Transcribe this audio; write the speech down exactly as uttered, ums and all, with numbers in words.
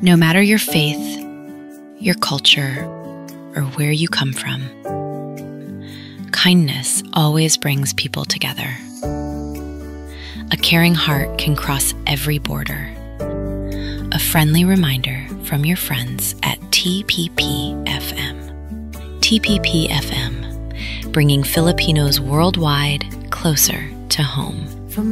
No matter your faith, your culture, or where you come from, kindness always brings people together. A caring heart can cross every border. A friendly reminder from your friends at T P P F M. T P P F M, bringing Filipinos worldwide closer to home.